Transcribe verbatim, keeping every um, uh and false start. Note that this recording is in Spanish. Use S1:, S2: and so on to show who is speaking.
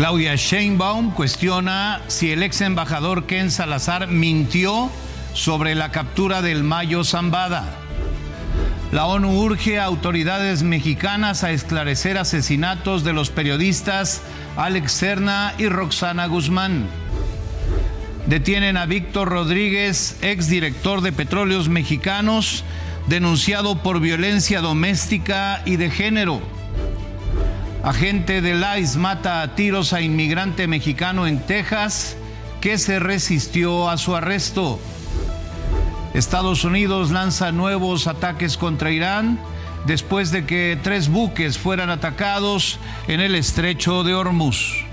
S1: Claudia Sheinbaum cuestiona si el ex embajador Ken Salazar mintió sobre la captura del Mayo Zambada. La ONU urge a autoridades mexicanas a esclarecer asesinatos de los periodistas Alex Serna y Roxana Guzmán. Detienen a Víctor Rodríguez, exdirector de Petróleos Mexicanos, denunciado por violencia doméstica y de género. Agente del I C E mata a tiros a inmigrante mexicano en Texas que se resistió a su arresto. Estados Unidos lanza nuevos ataques contra Irán después de que tres buques fueran atacados en el estrecho de Hormuz.